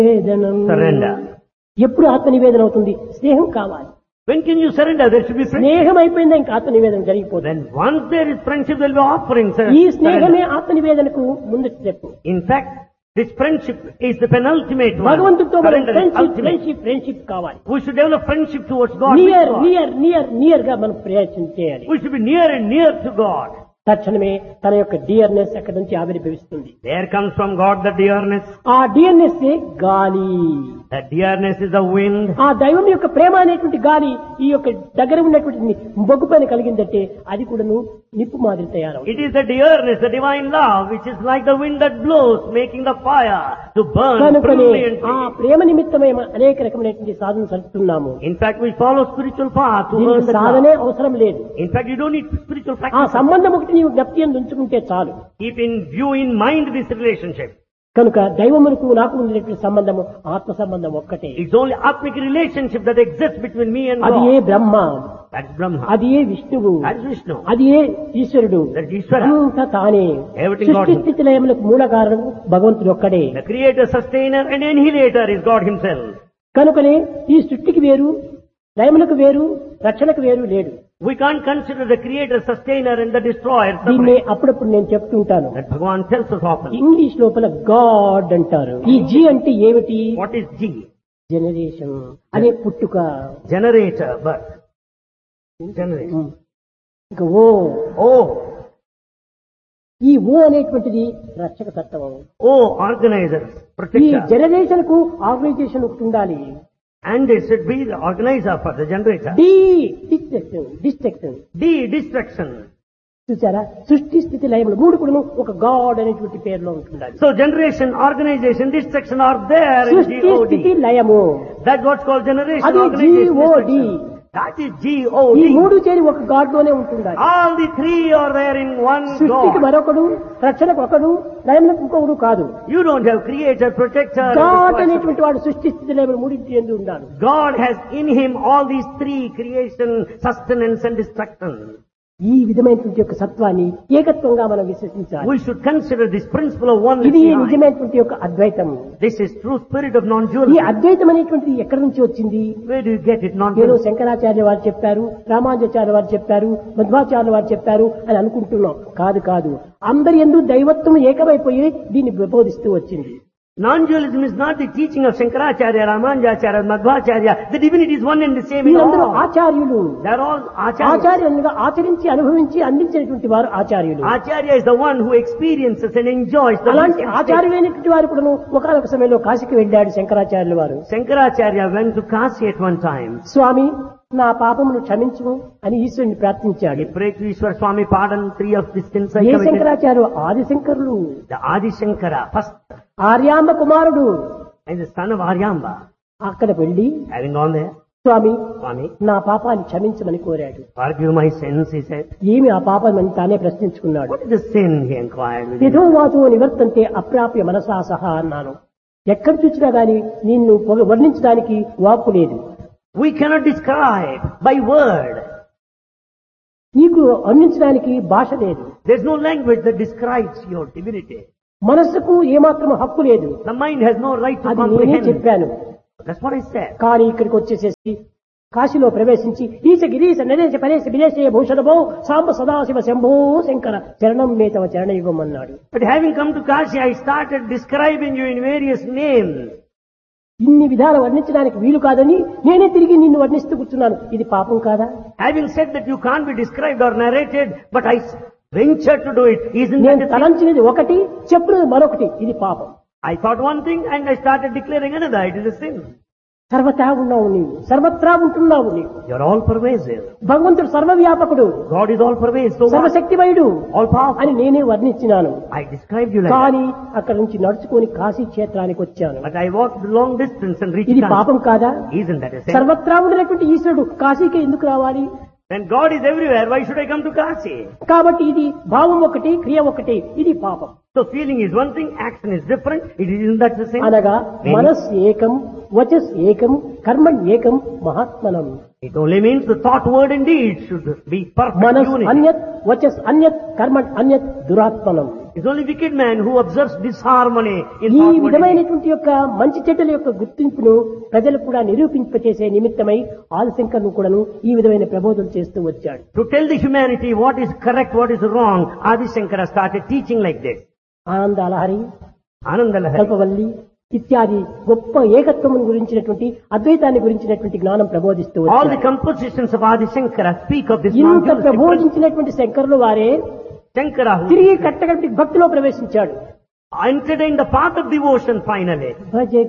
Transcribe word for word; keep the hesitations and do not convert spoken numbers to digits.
Surrender. ఎప్పుడు ఆత్మ నివేదన అవుతుంది? స్నేహం కావాలి. When can you surrender? There should be friendship. స్నేహం అయిపోయిందా ఇంకా ఆత్మ నివేదన జరిగిపోతుంది. Then once there is friendship, there will be offering. ఈ స్నేహమే ఆత్మ నివేదనకు ముందు step. In fact, this friendship is the penultimate one. భగవంతుడితో మనం Surrender is friendship ultimate. Friendship friendship కావాలి. We should develop friendship towards God. Near with God. Near near near గా మనం ప్రయత్నం చేయాలి. We should be near and near to God. తక్షణమే తన యొక్క డియర్నెస్ అక్కడి నుంచి ఆవిర్భవిస్తుంది. There comes from God the dearness. ఆ డియర్నెస్ గాలి. That dearness is the wind. ఆ దైవం యొక్క ప్రేమ అనేటువంటి గాలి ఈ యొక్క దగ్గర ఉన్నటువంటి బొగ్గు పైన కలిగిందంటే అది కూడాను నిప్పు మాదిరి తయారవుతుంది. It is the dearness, the divine love, which is like the wind that blows, making the fire to burn కనుకనే ఆ brilliantly. ప్రేమ నిమిత్తమే అనేక రకమైనటువంటి సాధన సరుతున్నాము. In fact, we follow spiritual path to earn దీనికి the సాధనే love. అవసరం లేదు. In fact, you don't need spiritual ఆ practice. సంబంధం ఒకటి నీవు జ్ఞప్తి అందు ఉంచుకుంటే చాలు. Keep in view, in mind this relationship. కనుక దైవమునకు నాకు ఉండేటువంటి సంబంధము ఆత్మ సంబంధం ఒక్కటే. It's only atmic relationship that exists between me and అది ఏ God. Brahma, That's Brahma. అది ఏ విష్ణువు, That is Vishnu. అది ఏ ఈశ్వరుడు, That's Ishvara. అంతా తానే. Everything God సృష్టి స్థితి లయములకు మూల కారణం భగవంతుడు ఒక్కడే. The creator, sustainer and annihilator is God himself. కనుకనే ఈ సృష్టికి వేరు, లయములకు వేరు, రక్షణకు వేరు లేడు. We can't consider the creator, sustainer and the destroyer దీన్నే separate. అప్పుడప్పుడు నేను చెప్తుంటాను. That Bhagavan tells us often. English లోపల గాడ్ అంటారు. ఈ జీ అంటే ఏమిటి? What is G? జనరేషన్, అదే పుట్టుక. Generator, birth. Generation. ఇంకా ఓ Oh, ఈ ఓ అనేటువంటిది రక్షక తత్వం. oh, organizers, ఈ protector. జనరేషన్ కు ఆర్గనైజేషన్ ఒకటి ఉండాలి. And they should be the organizer for the generator. D destruction destruction D, destruction. చూసారా? సృష్టి స్థితి లయములు మూడు కూడా ఒక గాడ్ అనేటువంటి పేరులో ఉంటుండాలి. So generation, organization, destruction are there in సృష్టి G O స్థితి D. లయము That's what's called generation, అది organization, G O D. destruction. That is G O ఈ D. మూడు చేరి ఒక గాడ్ లోనే ఉంటుండాలి. All the three are there in one సృష్టికి God. మరొకడు, రక్షణకు ఒకడు, లయములకు ఇంకొకడు కాదు. You don't have creator, protector, and God destroyer. అనేటువంటి వాడు సృష్టి స్థితి లయములు మూడింటి ఎందు ఉండాలి. God has in him all these three: creation, sustenance and destruction. ఈ విధమైనటువంటి యొక్క సత్వాన్ని ఏకత్వంగా మనం విశ్వసించాలి. We should consider this principle of oneness. ఇది behind. నిజమైనటువంటి యొక్క అద్వైతం. This is true spirit of ఈ non-dualism. అద్వైతం అనేటువంటిది ఎక్కడి నుంచి వచ్చింది? Where do you get it? ఏదో Non-dualism. శంకరాచార్య వారు చెప్పారు, రామానుజాచార్య వారు చెప్పారు, మధ్వాచార్య వారు చెప్పారు అని అనుకుంటున్నాం. కాదు కాదు, అందరి యందు దైవత్వం ఏకమైపోయి దీన్ని ప్రబోధిస్తూ వచ్చింది. Non-dualism is not the teaching of Shankaracharya, Ramanujacharya, Madhvacharya. The divinity is one and the same in వీరందరూ all. ఆచార్యులు. They are all acharyas. ఆచార్యులుగా ఆచరించి అనుభవించి అందించినటువంటి వారు ఆచార్యులు. Acharya is the one who experiences and enjoys the అలాంటి wisdom state. ఆచార్యులైనటువంటి వారు కూడా ఒకనొక సమయంలో కాశీకి వెళ్ళాడు శంకరాచార్యుల వారు. Shankaracharya went to Kasi at one time. స్వామి నా పాపమును క్షమించు అని ఈశ్వరుని ప్రార్థించాడు. He prayed to Ishwar Swami, pardon three of the sins I A committed. Shankaracharya? ఆది శంకరులు, The Adi Shankara, first, Aryamba కుమారుడు. and the son of Aryamba. అక్కడ వెళ్ళి Having gone there, Swamy Swami, నా పాపాన్ని క్షమించమని కోరాడు. forgive my sins, he said. ఏమి ఆ పాపం అని తానే ప్రశ్నించుకున్నాడు. What is the sin, he inquired. within himself. యథోవాతో నివర్తంతే అప్రాప్య మనసా సహా అన్నాను. ఎక్కడ చూసినా గాని నిన్ను పొగ- వర్ణించడానికి వాక్కు లేదు. We cannot describe by word. నీకు వర్ణించడానికి భాష లేదు. There's no language that describes your divinity. మనస్సుకు ఏమాత్రం హక్కు లేదు. The mind has no right to అది నేనే comprehend. చెప్పాను. That's what I said. కానీ ఇక్కడికి వచ్చేసేసి కాశీలో ప్రవేశించి ఈశ గిరీశ నరేశ పరేశ విదేశే భూషణభో సాంబ సదాశివ శంభో శంకర చరణం మే తవ చరణయుగం అన్నాడు. But having come to Kashi, I started describing you in various names. ఇన్ని విధాలు వర్ణించడానికి వీలు కాదని నేనే తిరిగి నిన్ను వర్ణిస్తూ కూర్చున్నాను. ఇది పాపం కాదా? Having said that you can't be described or narrated, but I ventured to do it. Isn't నేను that a sin? తలంచినది ఒకటి, చెప్పినది మరొకటి. ఇది పాపం. I thought one thing and I started declaring another. It is a sin. సర్వతా ఉన్నావు నీవు, సర్వత్రా ఉంటున్నావు నీవు. You're all pervasive. భగవంతుడు సర్వవ్యాపకుడు, God is all pervasive. So what? సర్వశక్తిమయుడు All powerful. అని నేనే వర్ణించినాను. I described you like that. కానీ అక్కడి నుంచి నడుచుకొని కాశీ క్షేత్రానికి వచ్చాను. But I walked the long distance and reached ఇది Kashi. పాపం కాదా? Isn't that a sin? సర్వత్రా ఉండినటువంటి ఈశ్వరుడు కాశీకే ఎందుకు రావాలి? Then God is everywhere. Why should I come to Kashi? కాబట్టి ఇది భావం ఒకటి, క్రియ ఒకటి. ఇది పాపం. So feeling is one thing, action is different. It isn't that the same? అనగా Meaning, మనస్ ఏకం, వచస్ ఏకం, కర్మణ్ ఏకం, మహాత్మనం. it only means the thought, word and deed should be perfect మనస్ unity. అన్యత్, వచస్ అన్యత్, కర్మణ్ అన్యత్, దురాత్మనం. It's only wicked man who observes disharmony in ఈ thought. విధమైనటువంటి యొక్క మంచి చెడ్డల యొక్క గుర్తింపును ప్రజలకు కూడా నిరూపింపచేసే నిమిత్తమై ఆదిశంకరును కూడాను ఈ విధమైన ప్రబోధం చేస్తూ వచ్చాడు. To tell the humanity what is correct, what is wrong, Adi Shankara started teaching like this. ఆనంద అలహరి, Anandalahari. కల్పవల్లి ఇత్యాది గొప్ప ఏకత్వం గురించినటువంటి అద్వైతాన్ని గురించినటువంటి జ్ఞానం ప్రబోధిస్తూ All the వచ్చాడు. compositions of Adi Shankara speak of this ఇంత non-dualistic ప్రబోధించినటువంటి శంకరులు వారే Shankara who తిరిగి కట్టగట్టి భక్తిలో ప్రవేశించాడు. entered in the path of devotion finally. Bhaja